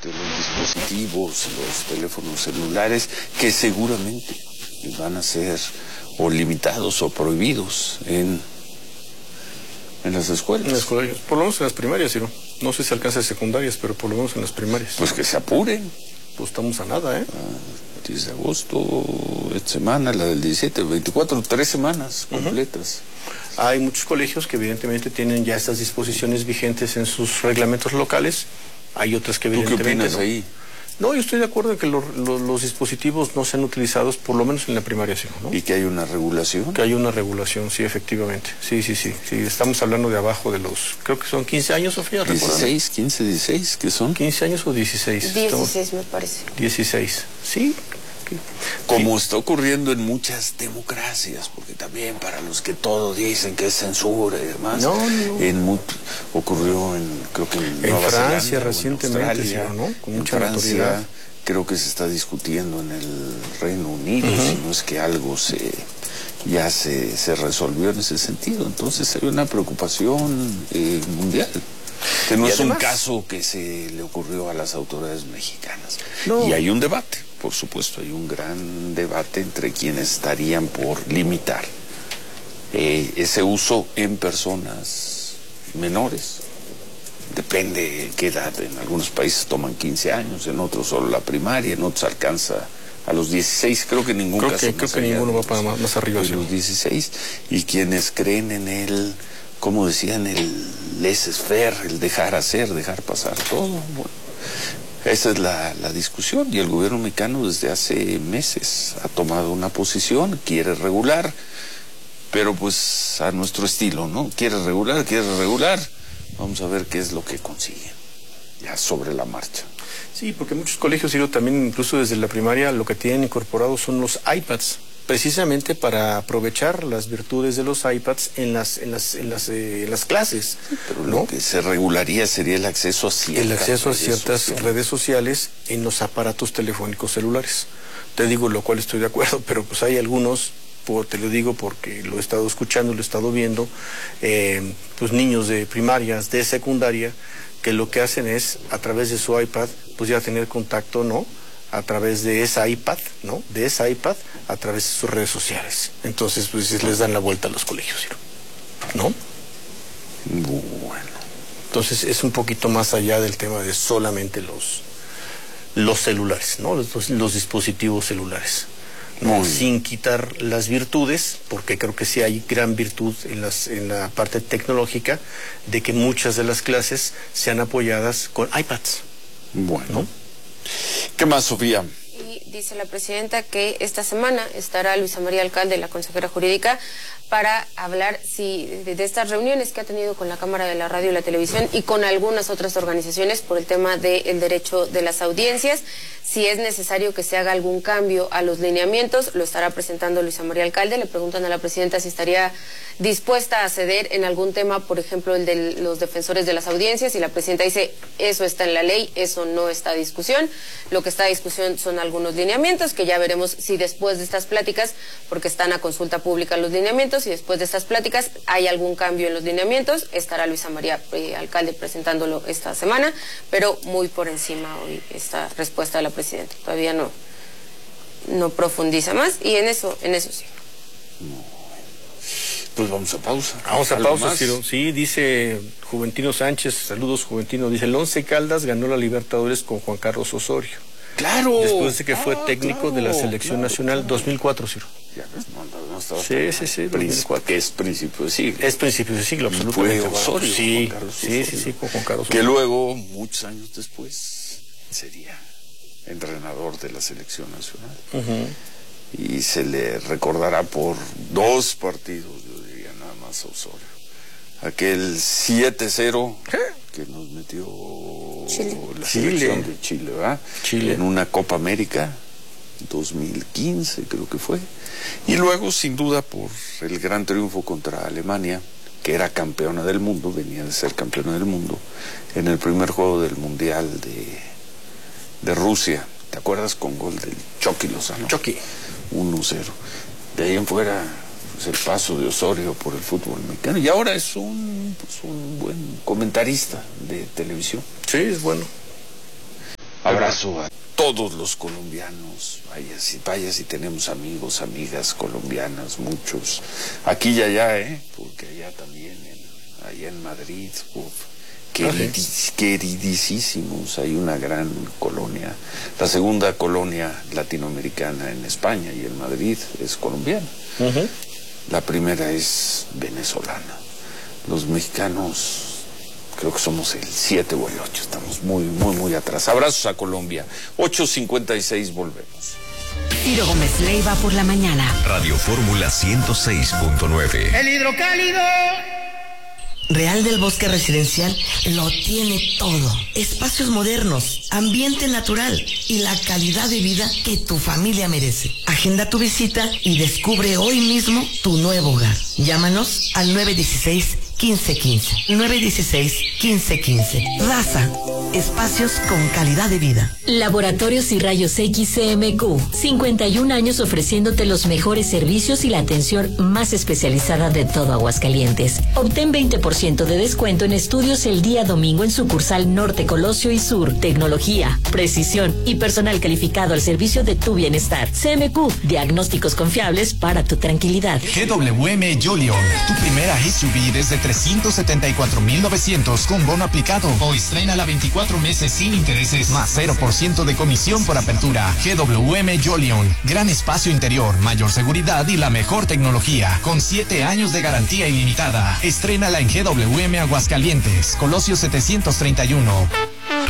de los dispositivos, los teléfonos celulares, que seguramente van a ser o limitados o prohibidos en las escuelas. En las colegios, por lo menos en las primarias, Ciro. No sé si alcanza secundarias, pero por lo menos en las primarias. Pues que se apuren. Pues estamos a nada, 10 de agosto, esta semana, la del 17, 24, 3 semanas completas. Hay muchos colegios que evidentemente tienen ya estas disposiciones vigentes en sus reglamentos locales. Hay otras que evidentemente ¿Tú qué opinas no. ahí? No, yo estoy de acuerdo en que los dispositivos no sean utilizados, por lo menos en la primaria, sí, ¿no? ¿Y que hay una regulación? Que hay una regulación, sí, efectivamente. Sí, estamos hablando de abajo de los, creo que son 15 años, Sofía, ¿recuerdan? 16, 15, 16, ¿qué son? 15 años o 16. 16 me parece. 16, sí. Como está ocurriendo en muchas democracias, porque también para los que todos dicen que es censura y demás, ocurrió creo que en Nueva Francia Zelanda, recientemente, en Australia, ¿no? Con mucha en Francia, autoridad. creo que se está discutiendo en el Reino Unido, si no es que algo ya se resolvió en ese sentido. Entonces hay una preocupación mundial. Que no es un caso que se le ocurrió a las autoridades mexicanas. No. Y hay un debate, por supuesto, hay un gran debate entre quienes estarían por limitar ese uso en personas menores. Depende de qué edad. En algunos países toman 15 años, en otros solo la primaria, en otros alcanza a los 16. Creo que en ningún caso. Creo que ninguno va para más arriba. De los 16. Y quienes creen en él, como decían, el laissez-faire, el dejar hacer, dejar pasar todo. Bueno, esa es la discusión, y el gobierno mexicano desde hace meses ha tomado una posición, quiere regular, pero pues a nuestro estilo, ¿no? Quiere regular, vamos a ver qué es lo que consigue, ya sobre la marcha. Sí, porque muchos colegios, también incluso desde la primaria, lo que tienen incorporados son los iPads, precisamente para aprovechar las virtudes de los iPads en las clases. Pero lo que se regularía sería el acceso a ciertas redes sociales en los aparatos telefónicos celulares. Te digo, lo cual estoy de acuerdo, pero pues hay algunos, te lo digo porque lo he estado escuchando, lo he estado viendo, pues niños de primarias, de secundaria, que lo que hacen es, a través de su iPad, pues ya tener contacto, ¿no?, a través de esa iPad, ¿no?, a través de sus redes sociales. Entonces, pues les dan la vuelta a los colegios, ¿no? Bueno. Entonces, es un poquito más allá del tema de solamente los celulares, ¿no?, los dispositivos celulares. No, sin quitar las virtudes, porque creo que sí hay gran virtud en la parte tecnológica, de que muchas de las clases sean apoyadas con iPads. Bueno. ¿No? ¿Qué más, Sofía? Y dice la presidenta que esta semana estará Luisa María Alcalde, la consejera jurídica, para hablar de estas reuniones que ha tenido con la Cámara de la Radio y la Televisión y con algunas otras organizaciones por el tema del derecho de las audiencias. Si es necesario que se haga algún cambio a los lineamientos, lo estará presentando Luisa María Alcalde. Le preguntan a la presidenta si estaría dispuesta a ceder en algún tema, por ejemplo, el de los defensores de las audiencias, y la presidenta dice, eso está en la ley, eso no está a discusión. Lo que está a discusión son algunos lineamientos, que ya veremos si después de estas pláticas, porque están a consulta pública los lineamientos, y después de estas pláticas hay algún cambio en los lineamientos. Estará Luisa María Alcalde presentándolo esta semana, pero muy por encima hoy esta respuesta de la presidenta. Todavía no profundiza más, y en eso sí. Pues vamos a pausa. Vamos a pausa, Ciro. Sí, dice Juventino Sánchez, saludos Juventino, dice, el Once Caldas ganó la Libertadores con Juan Carlos Osorio. ¡Claro! Después de que fue técnico de la Selección Nacional, 2004, Ciro. Ya no estaba sí, 2004. Que es principio de siglo. Es principio de siglo, absolutamente. Fue Osorio, sí, Juan Carlos Osorio, sí, con Juan Carlos Osorio. Que luego, muchos años después, sería entrenador de la Selección Nacional. Y se le recordará por 2 partidos, yo diría, nada más a Osorio. Aquel 7-0 que nos metió la selección de Chile, ¿verdad? En una Copa América 2015, creo que fue. Y luego, sin duda, por el gran triunfo contra Alemania, que era campeona del mundo, venía de ser campeona del mundo, en el primer juego del Mundial de Rusia. ¿Te acuerdas? Con gol del Chucky Lozano. Chucky. 1-0. De ahí en fuera, pues, el paso de Osorio por el fútbol mexicano. Y ahora es un buen comentarista de televisión. Sí, es bueno. Abrazo a todos los colombianos. Vaya si tenemos amigos, amigas colombianas, muchos. Aquí y allá, porque allá también, allá en Madrid, queridísimos. Hay una gran colonia, la segunda colonia latinoamericana en España, y en Madrid es colombiana. La primera es venezolana. Los mexicanos creo que somos el 7 o el 8, estamos muy atrás. Abrazos a Colombia. 8:56, volvemos. Ciro Gómez Leiva por la mañana. Radio Fórmula 106.9. El hidrocálido. Real del Bosque Residencial lo tiene todo. Espacios modernos, ambiente natural y la calidad de vida que tu familia merece. Agenda tu visita y descubre hoy mismo tu nuevo hogar. Llámanos al 916-1515. 916-1515. Raza, espacios con calidad de vida. Laboratorios y Rayos X CMQ. 51 años ofreciéndote los mejores servicios y la atención más especializada de todo Aguascalientes. Obtén 20% de descuento en estudios el día domingo en sucursal Norte, Colosio y Sur. Tecnología, precisión y personal calificado al servicio de tu bienestar. CMQ, diagnósticos confiables para tu tranquilidad. GWM Jolion, tu primera SUV desde 374,900 con bono aplicado. O estrena a 24 meses sin intereses, más 0% de comisión por apertura. GWM Jolion, gran espacio interior, mayor seguridad y la mejor tecnología, con 7 años de garantía ilimitada. Estrénala en GWM Aguascalientes, Colosio 731.